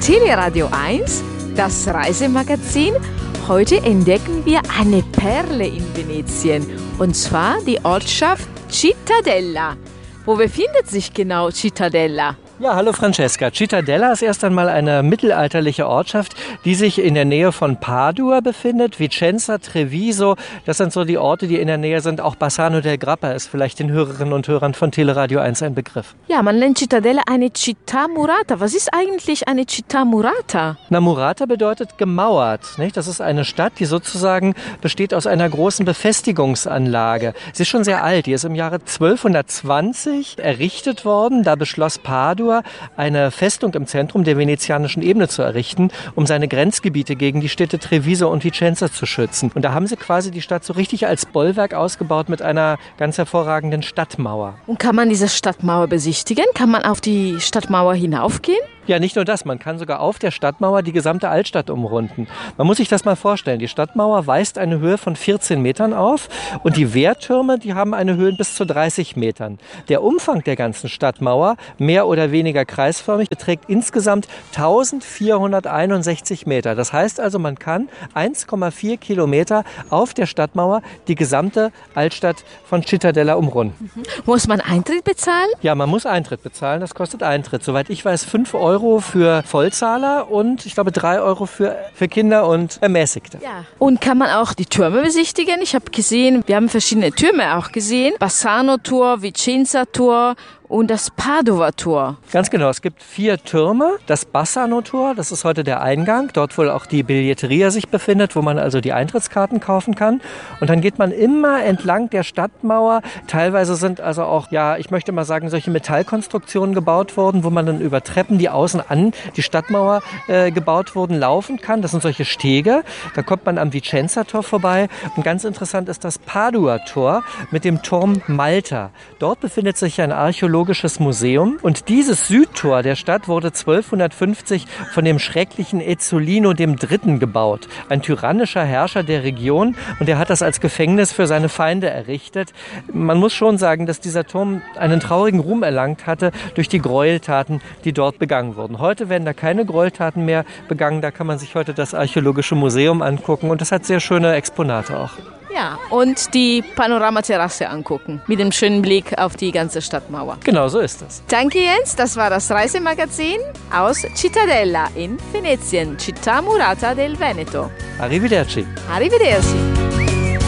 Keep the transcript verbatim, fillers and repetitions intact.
Teleradio eins, das Reisemagazin. Heute entdecken wir eine Perle in Venetien, und zwar die Ortschaft Cittadella. Wo befindet sich genau Cittadella? Ja, hallo Francesca. Cittadella ist erst einmal eine mittelalterliche Ortschaft, die sich in der Nähe von Padua befindet. Vicenza, Treviso, das sind so die Orte, die in der Nähe sind. Auch Bassano del Grappa ist vielleicht den Hörerinnen und Hörern von Teleradio eins ein Begriff. Ja, man nennt Cittadella eine Città murata. Was ist eigentlich eine Città murata? Na, murata bedeutet gemauert, nicht? Das ist eine Stadt, die sozusagen besteht aus einer großen Befestigungsanlage. Sie ist schon sehr alt. Die ist im Jahre zwölfhundertzwanzig errichtet worden. Da beschloss Padua, eine Festung im Zentrum der venezianischen Ebene zu errichten, um seine Grenzgebiete gegen die Städte Treviso und Vicenza zu schützen. Und da haben sie quasi die Stadt so richtig als Bollwerk ausgebaut mit einer ganz hervorragenden Stadtmauer. Und kann man diese Stadtmauer besichtigen? Kann man auf die Stadtmauer hinaufgehen? Ja, nicht nur das, man kann sogar auf der Stadtmauer die gesamte Altstadt umrunden. Man muss sich das mal vorstellen, die Stadtmauer weist eine Höhe von vierzehn Metern auf und die Wehrtürme, die haben eine Höhe bis zu dreißig Metern. Der Umfang der ganzen Stadtmauer, mehr oder weniger kreisförmig, beträgt insgesamt eintausendvierhunderteinundsechzig Meter. Das heißt also, man kann eins Komma vier Kilometer auf der Stadtmauer die gesamte Altstadt von Cittadella umrunden. Mhm. Muss man Eintritt bezahlen? Ja, man muss Eintritt bezahlen, das kostet Eintritt. Soweit ich weiß, fünf Euro für Vollzahler und ich glaube drei Euro für, für Kinder und Ermäßigte. Ja. Und kann man auch die Türme besichtigen? Ich habe gesehen, wir haben verschiedene Türme auch gesehen. Bassano-Tor, Vicenza-Tor und das Padova-Tor. Ganz genau, es gibt vier Türme. Das Bassano-Tor, das ist heute der Eingang, dort wohl auch die Billetteria sich befindet, wo man also die Eintrittskarten kaufen kann. Und dann geht man immer entlang der Stadtmauer. Teilweise sind also auch, ja, ich möchte mal sagen, solche Metallkonstruktionen gebaut worden, wo man dann über Treppen, die außen an die Stadtmauer äh, gebaut wurden, laufen kann. Das sind solche Stege. Da kommt man am Vicenza-Tor vorbei. Und ganz interessant ist das Padua-Tor mit dem Turm Malta. Dort befindet sich ein archäologisches Museum. Und dieses Südtor der Stadt wurde zwölfhundertfünfzig von dem schrecklichen Ezzelino der Dritte gebaut. Ein tyrannischer Herrscher der Region. Und er hat das als Gefängnis für seine Feinde errichtet. Man muss schon sagen, dass dieser Turm einen traurigen Ruhm erlangt hatte durch die Gräueltaten, die dort begangen wurden. Heute werden da keine Gräueltaten mehr begangen. Da kann man sich heute das archäologische Museum angucken. Und das hat sehr schöne Exponate auch. Ja, und die Panoramaterrasse angucken, mit dem schönen Blick auf die ganze Stadtmauer. Genau, so ist es. Danke Jens, das war das Reisemagazin aus Cittadella in Venetien, Città murata del Veneto. Arrivederci. Arrivederci.